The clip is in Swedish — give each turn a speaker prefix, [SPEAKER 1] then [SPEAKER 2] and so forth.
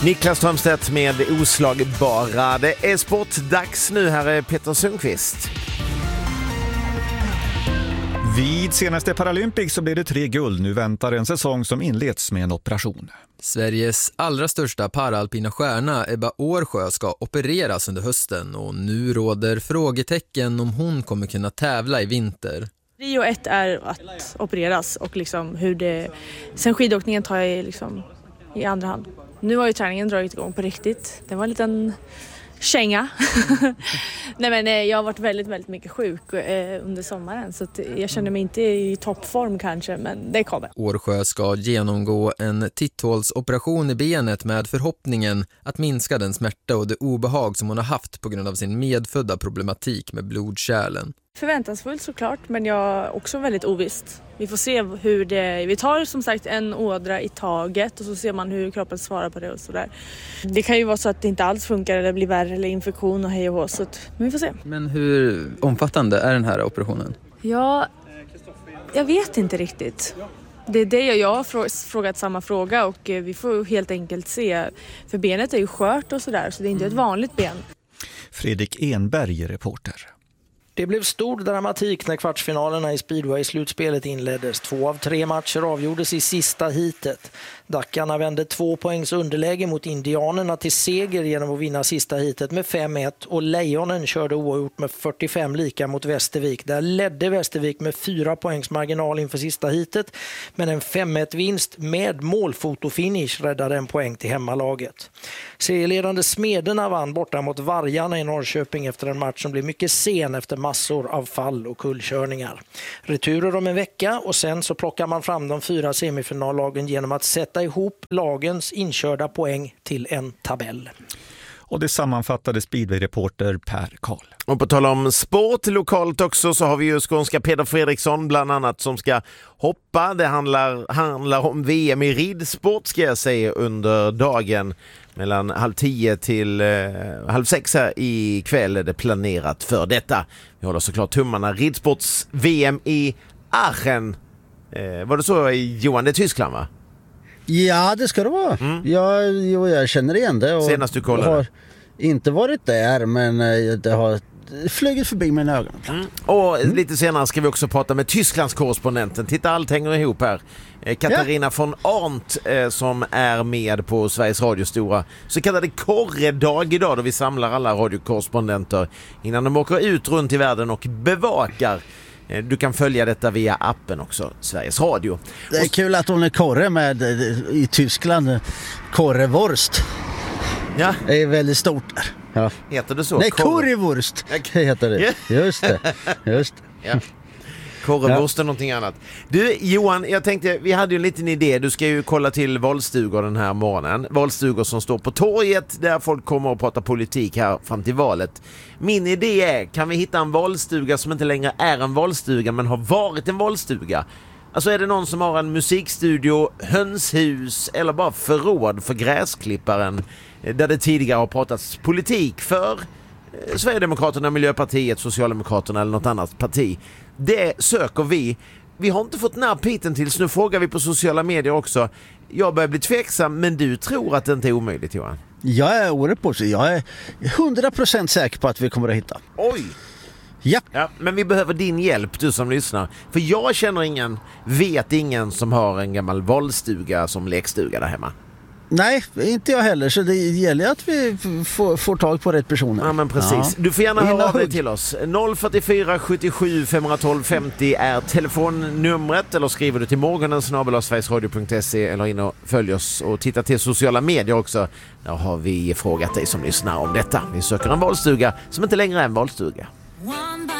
[SPEAKER 1] Niklas Strömstedt med Oslagbara. Det är sportdags nu, här är Peter Sundqvist.
[SPEAKER 2] Vid senaste Paralympics så blev det 3 guld. Nu väntar en säsong som inleds med en operation.
[SPEAKER 3] Sveriges allra största paralpina stjärna Ebba Årsjö ska opereras under hösten och nu råder frågetecken om hon kommer kunna tävla i vinter.
[SPEAKER 4] Prio 1 är att opereras och liksom hur det... Sen skidåkningen tar jag liksom i andra hand. Nu har ju träningen dragit igång på riktigt. Det var en liten känga. Nej, men jag har varit väldigt, väldigt mycket sjuk under sommaren så att jag känner mig inte i toppform kanske, men det kommer.
[SPEAKER 3] Årsjö ska genomgå en titthålsoperation i benet med förhoppningen att minska den smärta och det obehag som hon har haft på grund av sin medfödda problematik med blodkärlen.
[SPEAKER 4] Förväntansfullt såklart, men jag är också väldigt ovisst. Vi får se hur det... Vi tar som sagt en ådra i taget och så ser man hur kroppen svarar på det och sådär. Det kan ju vara så att det inte alls funkar eller blir värre eller infektion och hej och hå, så att, men vi får se.
[SPEAKER 3] Men hur omfattande är den här operationen?
[SPEAKER 4] Ja, jag vet inte riktigt. Det är det jag har frågat samma fråga och vi får helt enkelt se. För benet är ju skört och sådär, så det är inte ett vanligt ben.
[SPEAKER 2] Fredrik Enberg, reporter.
[SPEAKER 5] Det blev stor dramatik när kvartsfinalerna i Speedway-slutspelet inleddes. 2 av 3 matcher avgjordes i sista heatet. Dackarna vände 2 poängs underläge mot indianerna till seger genom att vinna sista heatet med 5-1 och Lejonen körde oavgjort med 45 lika mot Västervik. Där ledde Västervik med 4 poängs marginal inför sista heatet, men en 5-1-vinst med målfotofinish räddade en poäng till hemmalaget. Serieledande Smederna vann borta mot Vargarna i Norrköping efter en match som blev mycket sen efter massor av fall och kullkörningar. Returer om en vecka och sen så plockar man fram de 4 semifinallagen genom att sätta ihop lagens inkörda poäng till en tabell.
[SPEAKER 2] Och det sammanfattade Speedway-reporter Per Karl.
[SPEAKER 1] Och på tal om sport lokalt också så har vi ju skånska Peder Fredriksson bland annat som ska hoppa. Det handlar om VM i ridsport ska jag säga under dagen. Mellan 5:30 till 5:30 här i kväll är det planerat för detta. Vi håller såklart tummarna. Ridsports-VM i Aachen. Var det så, Johan? Det är Tyskland, va?
[SPEAKER 6] Ja, det ska det vara. Jag känner igen det. Och
[SPEAKER 1] senast du kollade?
[SPEAKER 6] Har inte varit där, men det har flugit förbi mina ögon.
[SPEAKER 1] Och lite senare ska vi också prata med Tysklands korrespondenten. Titta, allt hänger ihop här. Katarina von Arndt som är med på Sveriges Radio stora så kallade korredag idag, då vi samlar alla radiokorrespondenter innan de åker ut runt i världen och bevakar. Du kan följa detta via appen också, Sveriges Radio.
[SPEAKER 6] Det är kul att hon är korre med i Tyskland. Korrevurst.
[SPEAKER 1] Ja.
[SPEAKER 6] Det är väldigt stort där. Ja.
[SPEAKER 1] Heter det så?
[SPEAKER 6] Nej, korrevurst heter det. Just det.
[SPEAKER 1] Ja. Korrevurst är någonting annat. Du, Johan, jag tänkte, vi hade ju en liten idé. Du ska ju kolla till valstugor den här morgonen. Valstugor som står på torget där folk kommer att prata politik här fram till valet. Min idé är, kan vi hitta en valstuga som inte längre är en valstuga men har varit en valstuga? Alltså är det någon som har en musikstudio, hönshus eller bara förråd för gräsklipparen där det tidigare har pratats politik för Sverigedemokraterna, Miljöpartiet, Socialdemokraterna eller något annat parti. Det söker vi. Vi har inte fått napp hittills. Nu frågar vi på sociala medier också. Jag börjar bli tveksam, men du tror att det inte är omöjligt, Johan?
[SPEAKER 6] Jag är oerhört på sig. Jag är 100% säker på att vi kommer att hitta.
[SPEAKER 1] Oj!
[SPEAKER 6] Ja.
[SPEAKER 1] Men vi behöver din hjälp, du som lyssnar. För jag känner vet ingen som har en gammal valstuga som lekstuga där hemma.
[SPEAKER 6] Nej, inte jag heller. Så det gäller att vi får tag på rätt personer.
[SPEAKER 1] Ja, men precis. Ja. Du får gärna höra av dig till oss. 044 77 512 50 är telefonnumret. Eller skriver du till morgonen@sverigesradio.se eller in och följ oss och titta till sociala medier också. Där har vi frågat dig som lyssnar om detta. Vi söker en valstuga som inte längre är en valstuga.